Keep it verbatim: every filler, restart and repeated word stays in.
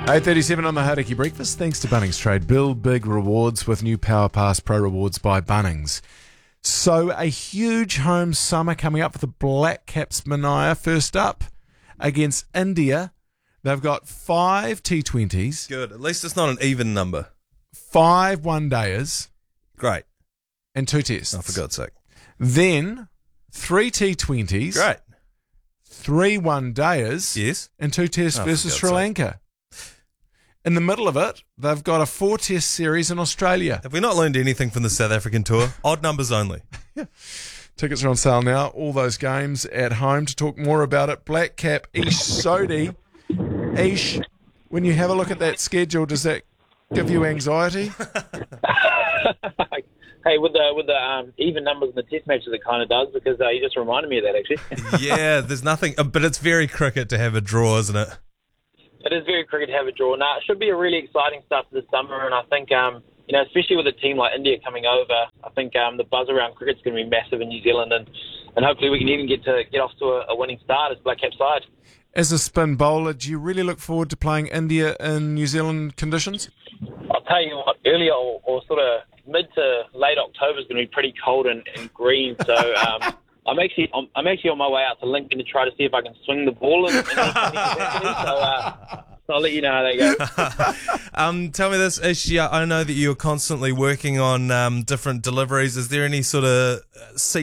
eight thirty-seven on the Hauraki Breakfast. Thanks to Bunnings Trade. Build big rewards with new Power Pass Pro Rewards by Bunnings. So a huge home summer coming up for the Black Caps Mania. First up against India. They've got five T twenties. Good. At least it's not an even number. Five one-dayers. Great. And two tests. Oh, for God's sake. Then three T twenties. Great. Three one-dayers. Yes. And two tests Oh, versus for Sri God's Lanka. In the middle of it, they've got a four-test series in Australia. Have we not learned anything from the South African tour? Odd numbers only. Tickets are on sale now. All those games at home. To talk more about it, Black Cap, Ish Sodhi. Ish, when you have a look at that schedule, does that give you anxiety? Hey, with the with the um, even numbers in the test matches, it kind of does, because uh, you just reminded me of that, actually. Yeah, there's nothing, uh, but it's very cricket to have a draw, isn't it? It is very cricket to have a draw. Now, it should be a really exciting start to the summer, and I think, um, you know, especially with a team like India coming over, I think um, the buzz around cricket's going to be massive in New Zealand, and, and hopefully we can even get to get off to a, a winning start as Black Cap side. As a spin bowler, do you really look forward to playing India in New Zealand conditions? I'll tell you what, earlier or, or sort of mid to late October is going to be pretty cold and, and green, so um, I'm actually I'm, I'm actually on my way out to Lincoln to try to see if I can swing the ball in, in so, uh, so I'll let you know how that goes. um, tell me this, Ish, I know that you're constantly working on um, different deliveries. Is there any sort of